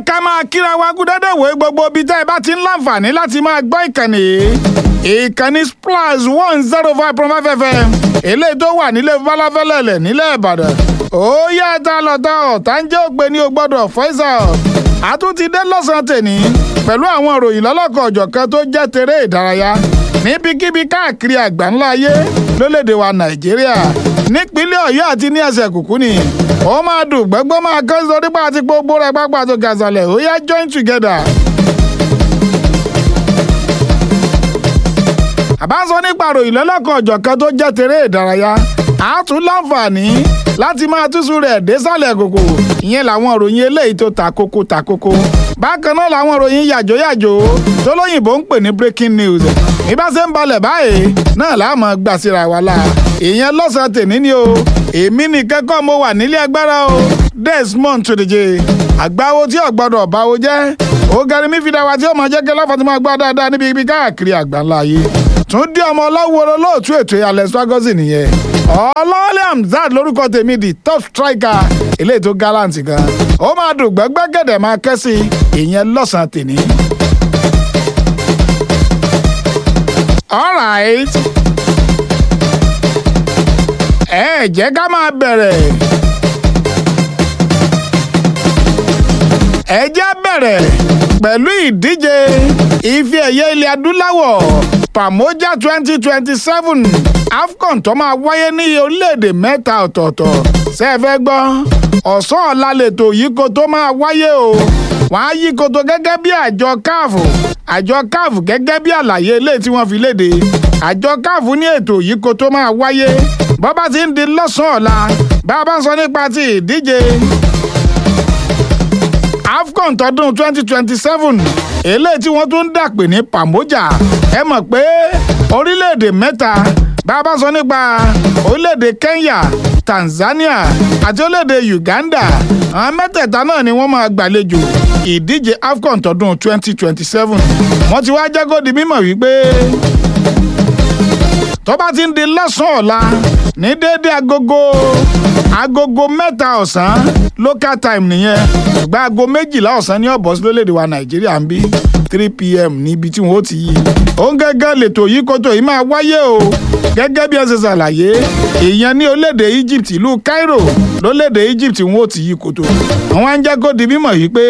ká máa kíra wa gúdẹ́dẹ̀wé gbogbo ibi tẹ́ ẹ bá ti ń láǹfààní láti máa gbọ́ ìkànnì Splash 105.5 FM eléyìí tó wà nílé Balafẹ́lẹ́lẹ̀ nílẹ̀ Ìbàdàn. ó yá ta lọ́tà ọ̀tá ń jẹ́ ògbé ní o gbọ́dọ̀ fọ́ìsà àtúntí dé lọ́sàn-án tèní pẹ̀lú àwọn ìròyìn lọ́lọ́kọ̀ ọ̀jọ̀kan tó jẹ́ tèrè ìdárayá níbikíbi káàkiri àgbáńlá ayé lórílẹ̀‐èdè wa Nàìjíríà nípínlẹ̀ Ọ̀yọ́ àti ní ẹsẹ̀ kùkú ni ó máa dùn gbẹ́gbẹ́ máa kọ́ sórí pa àti gbogbo rẹ̀ pápá tó gàzàlẹ̀ ó yá join together. àbá ń sọ nípa ìròyìn lọ́lọ́kọ̀ ọ̀jọ̀kan tó jẹ́ tèrè ìdárayá a tún láǹfààní láti máa túṣu rẹ̀ désàlẹ̀ kòkò ìyẹn làwọn ìròyìn eléyìí tó takoko. bákan náà làwọn ìròyìn yàjóyàjó tó lóyìnbó ń pè ní breaking news ìbá ṣe ń balẹ̀ báyìí náà láàmú gbà síra wa la ìyẹn lọ́sàn-án tèmi ni o èmi nìkan kọ́ mo wà nílé agbára o Desmond Tudeje àgbáwo tí ọ̀gbọ́dọ̀ báwo jẹ́ ó gẹ̀rẹ́ mi fi dá wa tí ó máa jẹ́ kí láfàtí máa gbọ́ dáadáa níbi ibi káàkiri àgbáńlá ayé tún dé ọmọ ọlọ́wọ́ lóòtú ètò Alex Ferguson nìyẹn ọlọ́ọ̀lẹ́ Hamzat lórúkọ tèmi di top striker eléyìí tó gallant gan ó máa dùn gbẹ́gbẹ́gẹ́dẹ̀ máa kẹ́ sí ìyẹn lọ́sàn-án tèmi. alright ẹ jẹ́ ká máa bẹ̀rẹ̀ ẹ jẹ́ bẹ̀rẹ̀ pẹ̀lú ìdíje ife ẹ̀yẹ ilẹ̀ adúláwọ̀ Pamoja 2027 AFCON tó máa wáyé ní orílẹ̀-èdè mẹ́ta ọ̀tọ̀ọ̀tọ̀ ṣẹ́fẹ́ gbọ́ ọ̀sán ọ̀la lètò yíko tó máa wáyé o wọ́n á yíko tó gẹ́gẹ́ bí àjọ CAF gẹ́gẹ́ bí àlàyé eléyìí tí wọ́n fi léde àjọ CAF ní ètò yíko tó máa wáyé bó bá ti ń di lọ́sàn-án ọ̀la bá a bá ń sọ nípa ti ìdíje AFCON tọdún 2027 eléyìí tí wọ́n tún ń dàpè ní Pamoja ẹ mọ̀ pé orílẹ̀-èdè mẹ́ta bá a bá sọ nípa orílẹ̀-èdè Kenya Tanzania àti orílẹ̀-èdè Uganda àwọn mẹ́tẹ̀ẹ̀ta náà ni wọ́n máa gbàlejò ìdíje AFCON tọdún 2027 wọ́n ti wá jẹ́ kó di mímọ̀ wípé tó bá ti ń di lọ́sàn-án ọ̀la ní déédéé agogo mẹ́ta ọ̀sán local time nìyẹn ṣùgbọ́n aago 12 ọ̀sán ní ọ̀bọ̀ sí lórílẹ̀‐èdè wa Nàìjíríà ń bí 3 PM níbi tí wọ́n ó ti yí òun gẹ́gẹ́ lètò yìí kótó yìí máa wáyé o gẹ́gẹ́ bí ẹ ṣe ṣàlàyé èèyàn ní orílẹ̀‐èdè Egypt ìlú Cairo lórílẹ̀‐èdè Egypt wọ́n ó ti yí kótó àwọn á ń jẹ́ kó di mímọ̀ yìí pé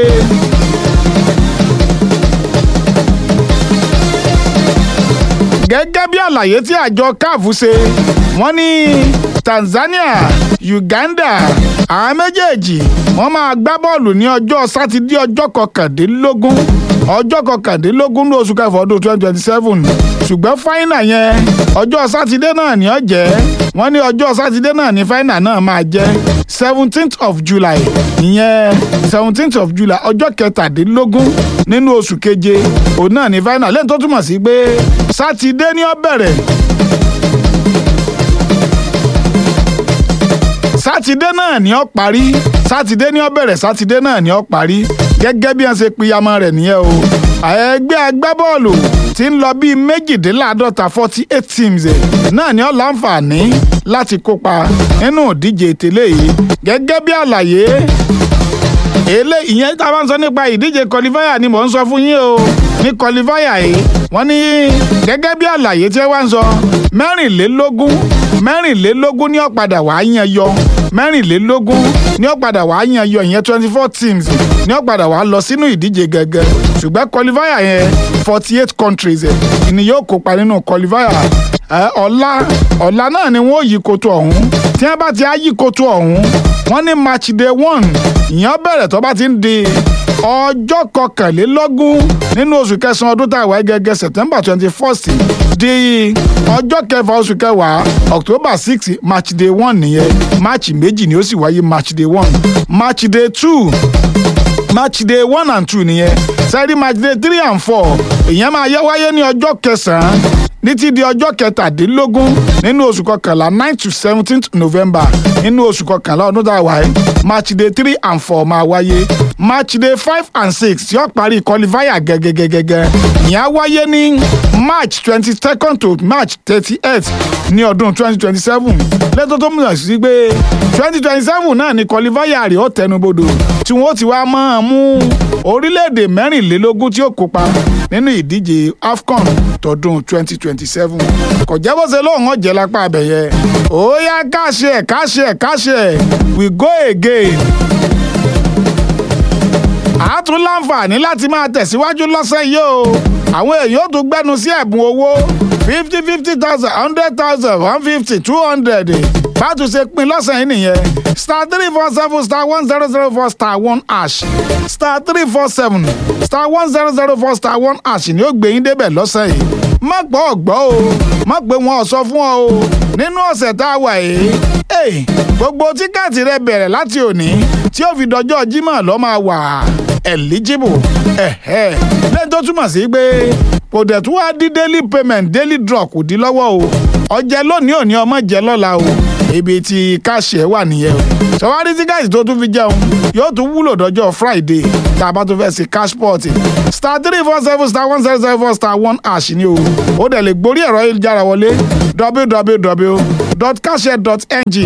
gẹ́gẹ́ bí àlàyé tí àjọ CAF ṣe wọ́n ní Tanzania Uganda àwọn méjèèjì wọ́n máa gbá bọ́ọ̀lù ní ọjọ́ sátidé ọjọ́ kọkàndínlógún ní oṣù kẹfà ọdún 2027 ṣùgbọ́n fáínà yẹn ọjọ́ sátidé náà ni ó jẹ́ wọ́n ní ọjọ́ sátidé náà ni fáínà náà máa jẹ́ 17th of July ìyẹn 17th of July ọjọ́ kẹtàdínlógún nínú oṣù keje òun náà ni fáínà lẹ́yìn tó túmọ̀ sí pé sátidé ni ó bẹ̀rẹ̀ sátidé náà ni ó parí sátidé ni ó bẹ̀rẹ̀ sátidé náà ni ó parí gẹ́gẹ́ bí wọ́n ṣe pínyàmọ́ rẹ̀ nìyẹn o ẹgbẹ́ agbábọ́ọ̀lù tí ń lọ bíi 48 teams náà ni ó láǹfààní láti kópa nínú ìdíje tẹ́lẹ̀ yìí gẹ́gẹ́ bí àlàyé ìyẹn tá a bá ń sọ nípa ìdíje qualifier ni mò ń sọ fún yín o ní qualifier yìí wọ́n ní gẹ́gẹ́ bí àlàyé tí wọ́n ń sọ mẹ́rìnlélógún ní ó padà wàá yan yọ mẹ́rìnlélógún ní ó padà wàá yan yọ ìyẹn 24 teams ní ó padà wàá lọ sínú ìdíje gẹ́gẹ́ ṣùgbọ́n qualifier yẹn 48 countries ni yóò kópa nínú qualifier ọ̀la náà ni wọ́n yí koto ọ̀hún tí wọ́n bá ti á yí koto ọ̀hún wọ́n ní match day 1 ìyẹn bẹ̀rẹ̀ tó bá ti ń di ọjọ́ kọkànlélógún nínú oṣù kẹsàn-án ọdún tá a wáyé gẹ́gẹ́ September 21st di ọjọ́ kẹfà oṣù kẹwàá October 6 match day 1 nìyẹn match méjì ni ó sì wáyé match day 1 match day 2 match day 1 and 2 nìyẹn sẹ́rí match day 3 and 4 ìyẹn máa yẹ wáyé ní ọjọ́ kẹsàn-án ní ti di ọjọ́ kẹtàdínlógún nínú oṣù kọkànlá 9 to 17th November nínú oṣù kọkànlá ọdún tá a wáyé match day 3 and 4 máa wáyé match day 5 and 6 yóò parí qualifier gẹ́gẹ́gẹ́gẹ́ ìyẹn á wáyé ní March 22nd to March 38th ní ọdún 2027 lẹ́tọ́ tó múlò sí pé 2027 náà ni qualifier rẹ̀ ó tẹnubodò tí wọ́n ti wá máa mú orílẹ̀-èdè 24 tí ó kópa nínú ìdíje AFCON tọdún 2027 kò jẹ́ bó ṣe lóun ọ̀jẹ̀ lápá abẹ̀yẹ ó yá káṣẹ̀ we go again. a tún láǹfààní láti máa tẹ̀síwájú lọ́sẹ̀ yìí o àwọn èèyàn ó tún gbẹ́nu sí ẹ̀bùn owó 50,000 100,000 150 200 báàtú ṣe pín lọ́sẹ̀ yìí nìyẹn *347 *1004 *1# *347 *1004 *1# ni ó gbé yín débẹ̀ lọ́sẹ̀ yìí má gbọ́ ọ̀gbọ́ o má pé wọn ò sọ fún ọ o nínú ọ̀sẹ̀ tá a wà yìí gbogbo tíkẹ́ẹ̀tì rẹ bẹ̀rẹ̀ láti òní tí ó fi dọjọ́ Jímọ̀ ló máa wà eligible lẹ́yìn tó túmọ̀ sí pé kò dẹ̀ tún wá di daily payment daily draw kò di lọ́wọ́ o ọjẹ́ lónìí òní ọmọ jẹ́ lọ́la o ibi tí káàṣì ẹ̀ wà nìyẹn o ṣọwárí tíkẹ́ẹ̀tì tó tún fi jẹun yóò tún wúlò dọjọ́ Friday tá a bá tún fẹ́ sí cashport *347 *1004 *1# ni o ó dẹ̀ lè gborí ẹ̀rọ ayélujára wọlé www.cashshare.ng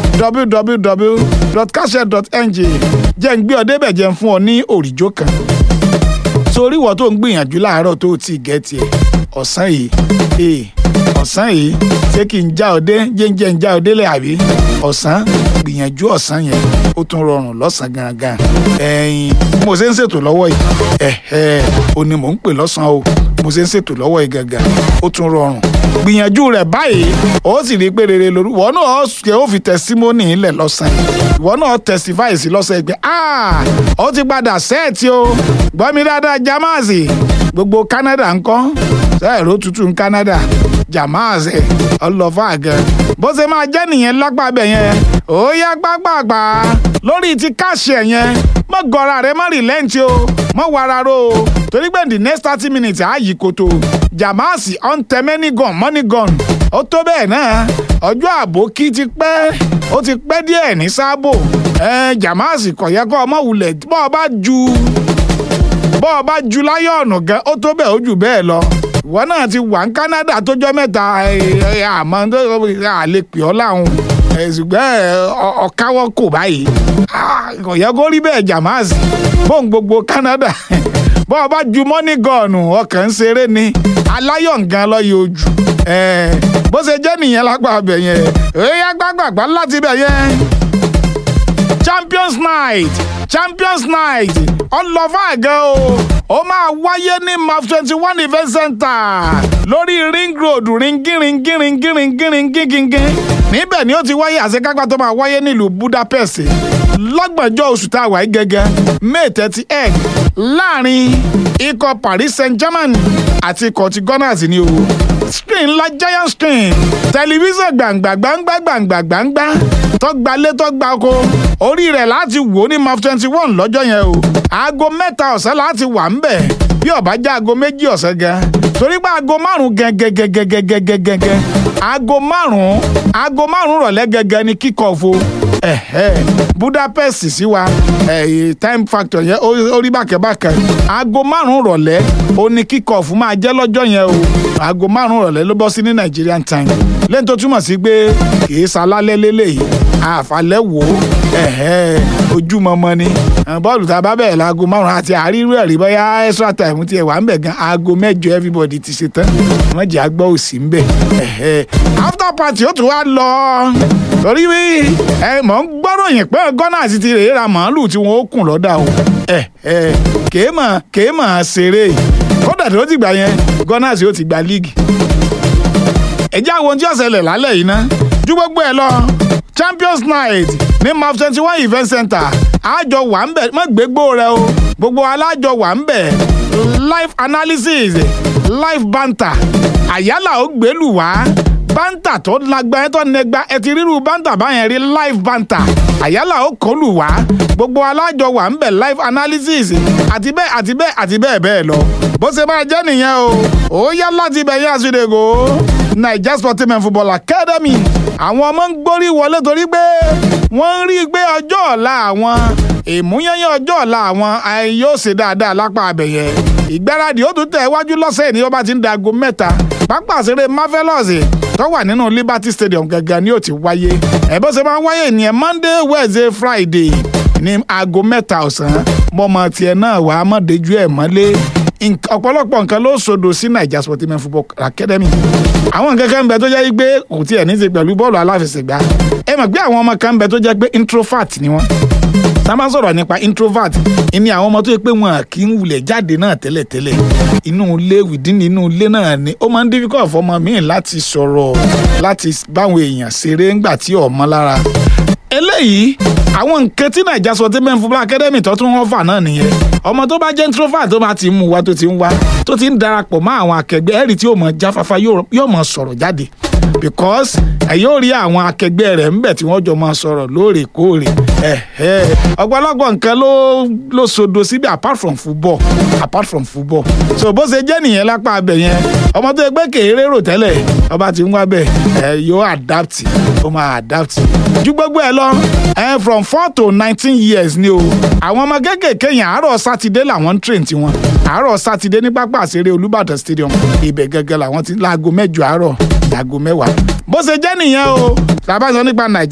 www.cashshare.ng jẹ́ ń gbé ọ débẹ̀ jẹ́ ń fún ọ ní òrìjó kan torí ìwọ tó ń gbìyànjú láàárọ̀ tó ti gẹ̀ẹ́tì ẹ̀ ọ̀sán yìí ṣé kí n já ọdẹ jẹ́njẹ́ ń já ọdẹ lẹ̀ àbí ọ̀sán gbìyànjú ọ̀sán yẹn ó tún rọrùn lọ́sàn gangan mo ṣe ń ṣètò lọ́wọ́ yìí ó ní mò ń pè lọ́sàn o mo ṣe ń ṣètò lọ́wọ́ yìí gangan ó tún rọrùn gbìyànjú rẹ̀ báyìí ó sì rí pé rere lórí ìwọ náà ó fi testimony ilẹ̀ lọ́sàn yìí ìwọ náà testify sí lọ́sàn yìí pé ó ti padà sẹ́ẹ̀tì o gbọ́ mi dáadáa Jamaasi gbogbo Canada ńkọ́ sẹ́ẹ̀rọ tútù ń Canada Jamaasi ọlọ́fà gan bó ṣe máa jẹ́ nìyẹn lápá bẹ̀ yẹn ó yá gbágbàgbà lórí ti káàṣì ẹ̀ yẹn mọ́ gọ́ra rẹ̀ mọ́ rìlẹ́ǹtì o mọ́ wàrà ro torí pé the next 30 minutes ààyè kòtò Jamaasi ọ̀ǹtẹ̀ money gun ó tó bẹ́ẹ̀ náà ọjọ́ àbókí ti pẹ́ ó ti pẹ́ díẹ̀ ní sábò Jamaasi kò yẹ kó ọmọ wulẹ̀ bọ́ ọ bá ju láyọ̀nù gan ó tó bẹ́ẹ̀ ó jù bẹ́ẹ̀ lọ ìwọ náà ti wà ní Canada tójọ́ mẹ́ta àmọ́ àlè pè ọ́ láwọn ṣùgbọ́n ọ̀káwọ́ kò báyìí kò yẹ kó rí bẹ́ẹ̀ Jamaasi bóun gbogbo Canada bọ́ ọ bá ju money gun ọkàn ń ṣeré ni aláyọ̀ nǹkan lọ́yọ̀ ojú bó ṣe jẹ́ nìyẹn lápá abẹ yẹn èèyàn gbàgbàgbà láti bẹ̀ yẹn Champions Night ọlọ́fà gan o ó máa wáyé ní MAF 21 Event Center lórí Ring Road ringinginginginginginginginginging níbẹ̀ ni ó ti wáyé àṣekágbá tó máa wáyé nílùú Budapest lọ́gbọ̀njọ́ oṣù tá a wà yí gẹ́gẹ́ May 38 láàrin ikọ̀ Paris Saint-Germain àti ikọ̀ ti Gunners ní o screen ńlá giant screen tẹlifíṣàn gbàǹgbà tọ́gbalé tọ́gba oko orí rẹ̀ láti wò ní MAF 21 lọ́jọ́ yẹn o aago 3 ọ̀sán láti wà ń bẹ̀ bí ó bá jẹ́ aago 2 ọ̀sán gan torí pé aago 5 gẹ́gẹ́gẹ́gẹ́gẹ́gẹ́gẹ́ aago 5 rọ̀lẹ́ gẹ́gẹ́ ni kick-off o Budapest sí wa time factor yẹn orí bákẹ́bákẹ́ aago 5 rọ̀lẹ́ ó ní kick-off máa jẹ́ lọ́jọ́ yẹn o aago 5 rọ̀lẹ́ ló bọ́ sí ní Nigerian time lẹ́yìn tó túmọ̀ sí pé kì í ṣalálẹ́ lélẹ́yìí àfàlẹ́ wò ó ojúmọmọ ni bọ́ọ̀lù tá a bá bẹ̀rẹ̀ láago 5 àti àrírú ẹ̀rí bóyá extra time tiẹ̀ wà ń bẹ̀ gan aago 8 everybody ti ṣe tán wọ́n jẹ́ àgbọ̀ òsì ń bẹ̀ after party ó tún wá lọ torí mọ̀ ń gbọ́ròyìn pé Gunners ti rèé ra màálù tí wọ́n ó kùn lọ́dà o kéèmọ̀ ṣeré kódà tó ti gbà yẹn Gunners ó ti gba league ẹ̀jẹ̀ àwọn ohun tí ó ṣẹlẹ̀ lálẹ́ yìí ná ju gbogbo ẹ̀ lọ Champions Night ní MAF 21 Event Center àjọ wà ń bẹ̀ mọ́ gbégbó rẹ o gbogbo alájọ wà ń bẹ̀ live analysis live banter àyálà ó gbélù wá bántà tó lágbá ẹ tó nẹgbà ẹ ti ríru bántà báyẹn rí live banter àyálà ó kọlù wá gbogbo alájọ wà ń bẹ̀ live analysis àti bẹ́ẹ̀ lọ bó ṣe máa jẹ́ nìyẹn o ó yá láti ibẹ̀ yẹn àṣìdègò Naija Sportsmen Football Academy àwọn ọmọ ń gbórí wọlé torí pé wọ́n ń rí i pé ọjọ́ ọ̀la àwọn ìmúyẹ́yẹ́ ọjọ́ ọ̀la àwọn yóò ṣe dáadáa lápá abẹ̀yẹ ìgbáradì ó tún tẹ̀ wájú lọ́sẹ̀ ní ó bá ti ń da aago 3 pápá ìṣeré Marvelous tó wà nínú Liberty Stadium gẹ́gẹ́ ni ó ti wáyé bó ṣe máa ń wáyé ìyẹn Monday Wednesday Friday ní aago 3 ọ̀sán mọ́mọ́ tiẹ̀ náà wàá mọ̀ déjú ẹ̀ mọ́lé ọ̀pọ̀lọpọ̀ nǹkan ló sọdọ̀ sí Naija Sportsmen Football Academy. Àwọn nǹkan kan ń bẹ tó jẹ́ pé kò tiẹ̀ ní í ṣe pẹ̀lú bọ́ọ̀lù aláfẹsẹ̀gbá. Ẹ mọ̀ pé àwọn ọmọ kan ń bẹ tó jẹ́ pé introvert ni wọ́n. Tá a máa sọ̀rọ̀ nípa introvert ìní àwọn ọmọ tó yẹ pé wọn kì í wulẹ̀ jáde náà tẹ́lẹ̀tẹ́lẹ̀ inú ilé within inú ilé náà ni ó máa ń difficult fọmọ míì láti sọ̀rọ̀ láti báwọn èèyàn ṣeré ńgbà tí ọmọ lára. Eléyìí àwọn nǹkan tí Naija Sportsmen Football Academy tó tún wọ́n fà náà nìyẹn. Ọmọ tó bá jẹ́ introvert tó bá ti mú wa tó ti ń wá tó ti ń darapọ̀ mọ́ àwọn akẹgbẹ́ ẹ̀rí tí yóò mọ̀ jáfáfá yóò mọ̀ sọ̀rọ̀ jáde because yóò rí àwọn akẹgbẹ́ rẹ̀ ńbẹ̀ tí wọ́n jọ máa sọ̀rọ̀ lóòrèkóòrè ọ̀pọ̀lọpọ̀ nǹkan ló sodo síbi apart from football so bó ṣe jẹ́ nìyẹn lápá abẹ yẹn ọmọ tó yẹ pé kéré rò tẹ́lẹ̀ ọba tí ń wá bẹ̀ yóò adapt ó máa adapt ju gbogbo ẹ lọ from 4 to 19 years ni o àwọn ọmọ kéékèèké yẹn àárọ̀ sátidé làwọn ń train tiwọn àárọ̀ sátidé ní pápá àṣeré Olúbàdàn stadium ibẹ̀ gẹ́gẹ́ làwọn ti láago 8 àárọ̀ láago 10 bó ṣe jẹ́ nìyẹn o tàbá sọ nípa Naija